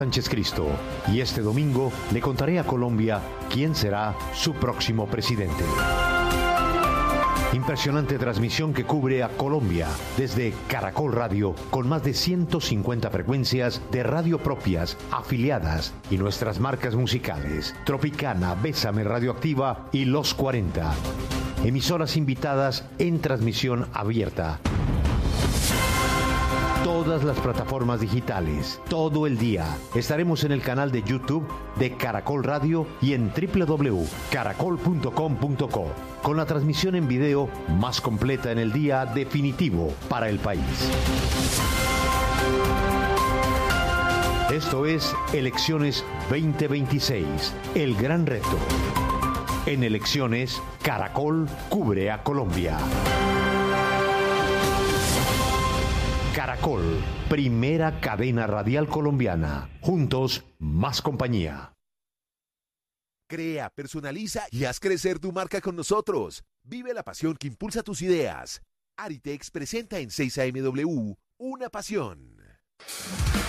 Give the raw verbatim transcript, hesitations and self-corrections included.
Sánchez Cristo, y este domingo le contaré a Colombia quién será su próximo presidente. Impresionante transmisión que cubre a Colombia desde Caracol Radio, con más de ciento cincuenta frecuencias de radio propias, afiliadas y nuestras marcas musicales: Tropicana, Bésame Radioactiva y Los cuarenta. Emisoras invitadas en transmisión abierta. Todas las plataformas digitales, todo el día. Estaremos en el canal de YouTube de Caracol Radio y en doble u doble u doble u punto caracol punto com punto co, con la transmisión en video más completa en el día definitivo para el país. Esto es Elecciones veinte veintiséis, el gran reto. En Elecciones, Caracol cubre a Colombia. Caracol, primera cadena radial colombiana. Juntos, más compañía. Crea, personaliza y haz crecer tu marca con nosotros. Vive la pasión que impulsa tus ideas. Aritex presenta en seis A M W Una Pasión.